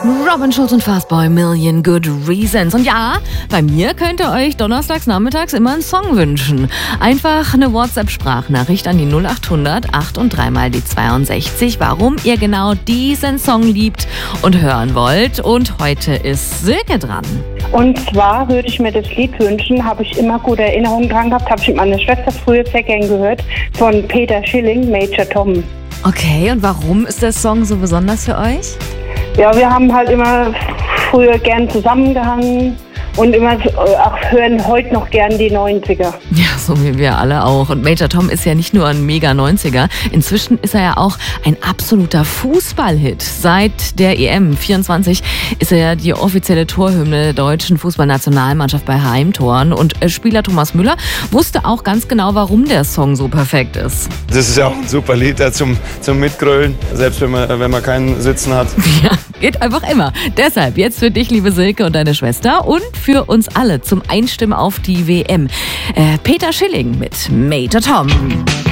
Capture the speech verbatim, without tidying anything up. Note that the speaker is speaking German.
Robin Schulz und Fastboy, Million Good Reasons. Und ja, bei mir könnt ihr euch donnerstags nachmittags immer einen Song wünschen. Einfach eine WhatsApp-Sprachnachricht an die null acht hundert acht und dreimal die zweiundsechzig, warum ihr genau diesen Song liebt und hören wollt. Und heute ist Silke dran. Und zwar würde ich mir das Lied wünschen, habe ich immer gute Erinnerungen dran gehabt, habe ich mit meiner Schwester früher sehr gern gehört, von Peter Schilling, Major Tom. Okay, und warum ist der Song so besonders für euch? Ja, wir haben halt immer früher gern zusammengehangen und immer auch hören heute noch gern die neunziger. Ja, so wie wir alle auch. Und Major Tom ist ja nicht nur ein mega neunziger, inzwischen ist er ja auch ein absoluter Fußballhit. Seit der E M vierundzwanzig ist er ja die offizielle Torhymne der deutschen Fußballnationalmannschaft bei Heimtoren. Und Spieler Thomas Müller wusste auch ganz genau, warum der Song so perfekt ist. Das ist ja auch ein super Lied ja, zum, zum Mitgrölen, selbst wenn man, wenn man keinen Sitzen hat. Ja, geht einfach immer. Deshalb jetzt für dich, liebe Silke und deine Schwester und für uns alle zum Einstimmen auf die W M. Äh, Peter Schilling mit Major Tom.